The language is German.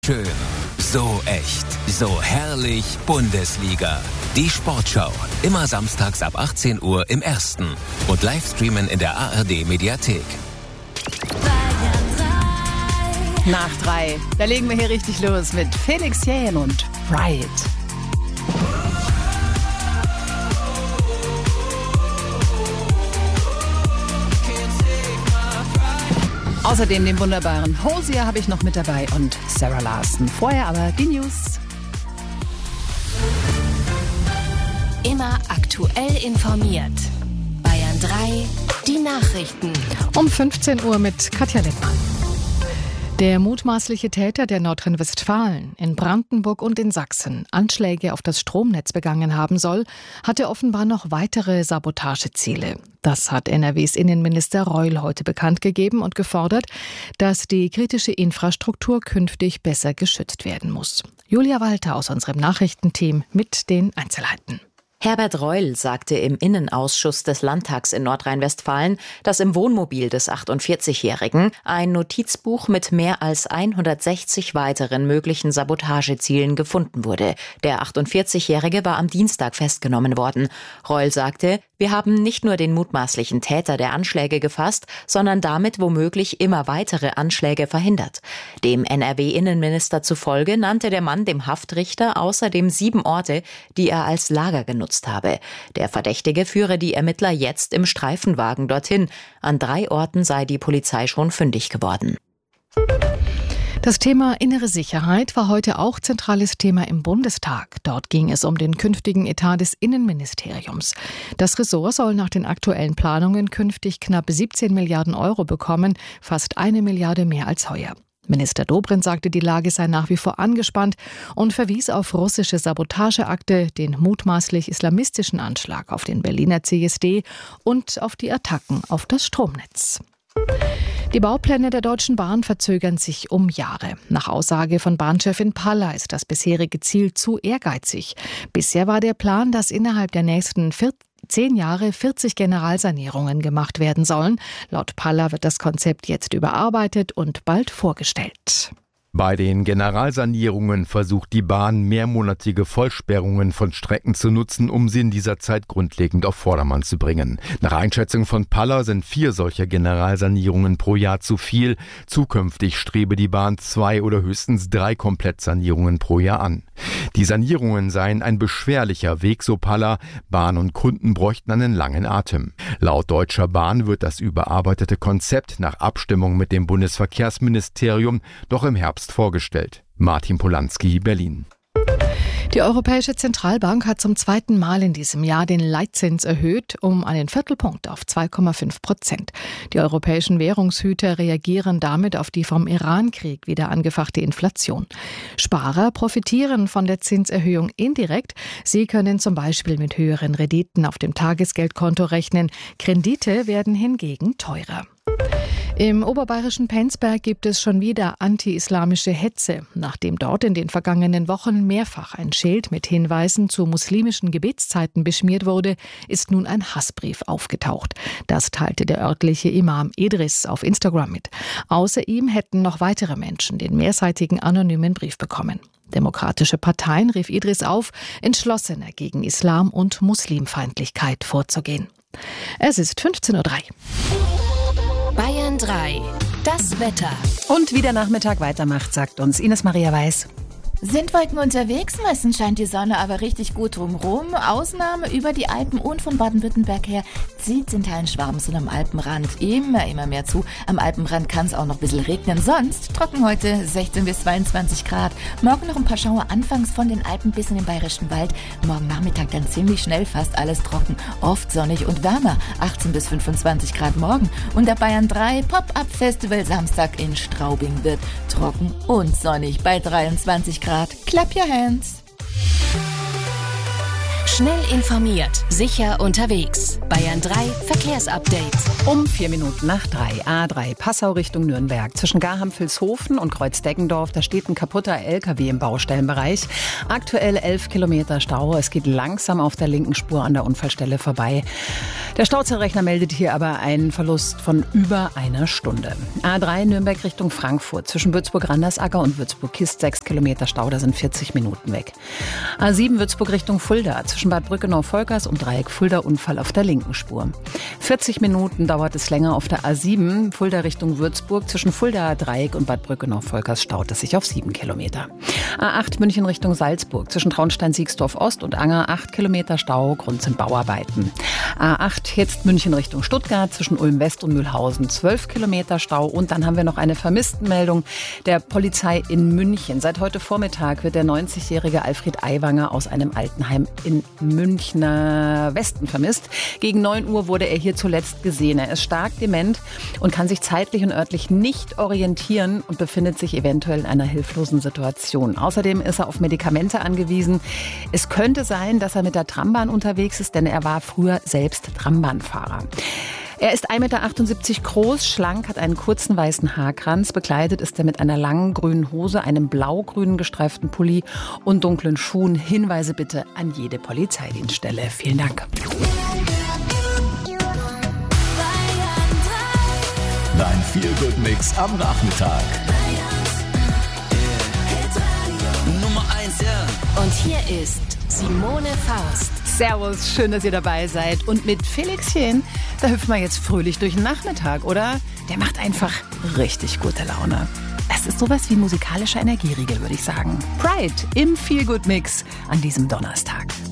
Schön, so echt, so herrlich Bundesliga. Die Sportschau, immer samstags ab 18 Uhr im Ersten und Livestreamen in der ARD-Mediathek. Nach 3, da legen wir hier richtig los mit Felix Jähn und Pride. Außerdem den wunderbaren Hosier habe ich noch mit dabei und Sarah Larsen. Vorher aber die News. Immer aktuell informiert. Bayern 3, die Nachrichten. Um 15 Uhr mit Katja Lippmann. Der mutmaßliche Täter, der Nordrhein-Westfalen, in Brandenburg und in Sachsen Anschläge auf das Stromnetz begangen haben soll, hatte offenbar noch weitere Sabotageziele. Das hat NRWs Innenminister Reul heute bekannt gegeben und gefordert, dass die kritische Infrastruktur künftig besser geschützt werden muss. Julia Walter aus unserem Nachrichtenteam mit den Einzelheiten. Herbert Reul sagte im Innenausschuss des Landtags in Nordrhein-Westfalen, dass im Wohnmobil des 48-Jährigen ein Notizbuch mit mehr als 160 weiteren möglichen Sabotagezielen gefunden wurde. Der 48-Jährige war am Dienstag festgenommen worden. Reul sagte, wir haben nicht nur den mutmaßlichen Täter der Anschläge gefasst, sondern damit womöglich immer weitere Anschläge verhindert. Dem NRW-Innenminister zufolge nannte der Mann dem Haftrichter außerdem 7 Orte, die er als Lager genutzt habe. Der Verdächtige führe die Ermittler jetzt im Streifenwagen dorthin. An 3 Orten sei die Polizei schon fündig geworden. Das Thema innere Sicherheit war heute auch zentrales Thema im Bundestag. Dort ging es um den künftigen Etat des Innenministeriums. Das Ressort soll nach den aktuellen Planungen künftig knapp 17 Milliarden Euro bekommen, fast 1 Milliarde mehr als heuer. Minister Dobrindt sagte, die Lage sei nach wie vor angespannt und verwies auf russische Sabotageakte, den mutmaßlich islamistischen Anschlag auf den Berliner CSD und auf die Attacken auf das Stromnetz. Die Baupläne der Deutschen Bahn verzögern sich um Jahre. Nach Aussage von Bahnchefin Paller ist das bisherige Ziel zu ehrgeizig. Bisher war der Plan, dass innerhalb der nächsten 10 Jahre 40 Generalsanierungen gemacht werden sollen. Laut Paller wird das Konzept jetzt überarbeitet und bald vorgestellt. Bei den Generalsanierungen versucht die Bahn, mehrmonatige Vollsperrungen von Strecken zu nutzen, um sie in dieser Zeit grundlegend auf Vordermann zu bringen. Nach Einschätzung von Paller sind 4 solcher Generalsanierungen pro Jahr zu viel. Zukünftig strebe die Bahn 2 oder höchstens 3 Komplettsanierungen pro Jahr an. Die Sanierungen seien ein beschwerlicher Weg, so Paller. Bahn und Kunden bräuchten einen langen Atem. Laut Deutscher Bahn wird das überarbeitete Konzept nach Abstimmung mit dem Bundesverkehrsministerium doch im Herbst vorgestellt. Martin Polanski, Berlin. Die Europäische Zentralbank hat zum 2. Mal in diesem Jahr den Leitzins erhöht um einen Viertelpunkt auf 2,5%. Die europäischen Währungshüter reagieren damit auf die vom Iran-Krieg wieder angefachte Inflation. Sparer profitieren von der Zinserhöhung indirekt. Sie können zum Beispiel mit höheren Renditen auf dem Tagesgeldkonto rechnen. Kredite werden hingegen teurer. Im oberbayerischen Penzberg gibt es schon wieder anti-islamische Hetze. Nachdem dort in den vergangenen Wochen mehrfach ein Schild mit Hinweisen zu muslimischen Gebetszeiten beschmiert wurde, ist nun ein Hassbrief aufgetaucht. Das teilte der örtliche Imam Idris auf Instagram mit. Außer ihm hätten noch weitere Menschen den mehrseitigen anonymen Brief bekommen. Demokratische Parteien rief Idris auf, entschlossener gegen Islam und Muslimfeindlichkeit vorzugehen. Es ist 15:03 Uhr. Bayern 3, das Wetter. Und wie der Nachmittag weitermacht, sagt uns Ines Maria Weiß. Sind Wolken unterwegs? Meistens scheint die Sonne aber richtig gut drumherum. Ausnahme über die Alpen und von Baden-Württemberg her zieht es in Teilen Schwabens und am Alpenrand immer mehr zu. Am Alpenrand kann es auch noch ein bisschen regnen. Sonst trocken heute 16 bis 22 Grad. Morgen noch ein paar Schauer anfangs von den Alpen bis in den Bayerischen Wald. Morgen Nachmittag dann ziemlich schnell fast alles trocken. Oft sonnig und wärmer. 18 bis 25 Grad morgen. Und der Bayern 3 Pop-Up-Festival Samstag in Straubing wird trocken und sonnig bei 23 Grad. Clap your hands. Schnell informiert, sicher unterwegs. Bayern 3 Verkehrsupdate. Um 3:04. A3 Passau Richtung Nürnberg. Zwischen Garham-Vilshofen und Kreuz-Deggendorf, da steht ein kaputter LKW im Baustellenbereich. Aktuell 11 Kilometer Stau. Es geht langsam auf der linken Spur an der Unfallstelle vorbei. Der Stauzeitrechner meldet hier aber einen Verlust von über einer Stunde. A3 Nürnberg Richtung Frankfurt. Zwischen Würzburg-Randersacker und Würzburg-Kist 6 Kilometer Stau. Da sind 40 Minuten weg. A7 Würzburg Richtung Fulda. Zwischen Bad Brückenau-Volkers und Dreieck Fulda Unfall auf der linken Spur. 40 Minuten dauert es länger auf der A7 Fulda Richtung Würzburg. Zwischen Fulda Dreieck und Bad Brückenau-Volkers staut es sich auf 7 Kilometer. A8 München Richtung Salzburg. Zwischen Traunstein-Siegsdorf Ost und Anger 8 Kilometer Stau. Grund sind Bauarbeiten. A8 jetzt München Richtung Stuttgart. Zwischen Ulm West und Mühlhausen 12 Kilometer Stau. Und dann haben wir noch eine Vermisstenmeldung der Polizei in München. Seit heute Vormittag wird der 90-jährige Alfred Aiwanger aus einem Altenheim in Münchner Westen vermisst. Gegen 9 Uhr wurde er hier zuletzt gesehen. Er ist stark dement und kann sich zeitlich und örtlich nicht orientieren und befindet sich eventuell in einer hilflosen Situation. Außerdem ist er auf Medikamente angewiesen. Es könnte sein, dass er mit der Trambahn unterwegs ist, denn er war früher selbst Trambahnfahrer. Er ist 1,78 Meter groß, schlank, hat einen kurzen weißen Haarkranz. Bekleidet ist er mit einer langen grünen Hose, einem blau-grünen gestreiften Pulli und dunklen Schuhen. Hinweise bitte an jede Polizeidienststelle. Vielen Dank. Dein Feel-Good-Mix am Nachmittag. Nummer 1, ja. Und hier ist Simone Faust. Servus, schön, dass ihr dabei seid. Und mit Felixchen, da hüpfen wir jetzt fröhlich durch den Nachmittag, oder? Der macht einfach richtig gute Laune. Es ist sowas wie musikalischer Energieriegel, würde ich sagen. Pride im Feel-Good-Mix an diesem Donnerstag.